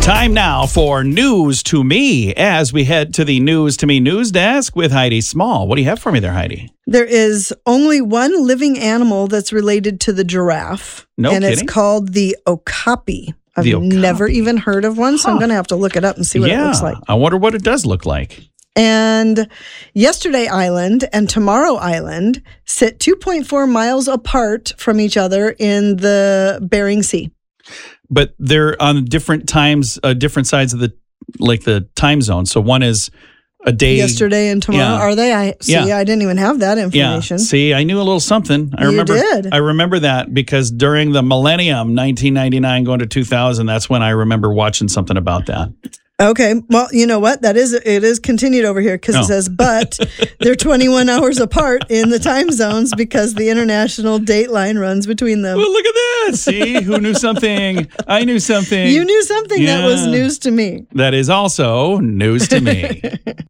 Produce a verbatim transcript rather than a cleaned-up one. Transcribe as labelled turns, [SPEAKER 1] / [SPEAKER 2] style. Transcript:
[SPEAKER 1] Time now for News to Me as we head to the News to Me news desk with Heidi Small. What do you have for me there, Heidi?
[SPEAKER 2] There is only one living animal that's related to the giraffe.
[SPEAKER 1] No
[SPEAKER 2] and
[SPEAKER 1] kidding?
[SPEAKER 2] It's called the okapi. I've
[SPEAKER 1] The okapi.
[SPEAKER 2] never even heard of one, so
[SPEAKER 1] Huh.
[SPEAKER 2] I'm going to have to look it up and see what
[SPEAKER 1] yeah,
[SPEAKER 2] it looks like.
[SPEAKER 1] I wonder what it does look like.
[SPEAKER 2] And Yesterday Island and Tomorrow Island sit two point four miles apart from each other in the Bering Sea.
[SPEAKER 1] But they're on different times, uh, different sides of the, like the time zone. So one is a day.
[SPEAKER 2] Yesterday and tomorrow,
[SPEAKER 1] Yeah.
[SPEAKER 2] are they? I see.
[SPEAKER 1] Yeah.
[SPEAKER 2] I didn't even have that
[SPEAKER 1] Yeah.
[SPEAKER 2] information.
[SPEAKER 1] See, I knew a little something. I
[SPEAKER 2] You
[SPEAKER 1] remember.
[SPEAKER 2] did.
[SPEAKER 1] I remember that because during the millennium, nineteen ninety-nine going to two thousand, that's when I remember watching something about that.
[SPEAKER 2] Okay. Well, you know what? That is it is continued over here because
[SPEAKER 1] Oh.
[SPEAKER 2] it says, but they're twenty-one hours apart in the time zones because the international date line runs between them.
[SPEAKER 1] Well, look at that. See, who knew something? I knew something.
[SPEAKER 2] You knew something that was
[SPEAKER 1] Yeah.
[SPEAKER 2] news to me.
[SPEAKER 1] That is also news to me.